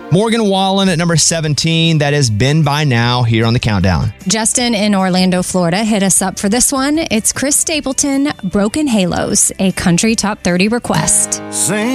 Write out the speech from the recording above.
Morgan Wallen at number 17. That has been by now here on the countdown. Justin in Orlando, Florida hit us up for this one. It's Chris Stapleton, Broken Halos, a country top 30 request.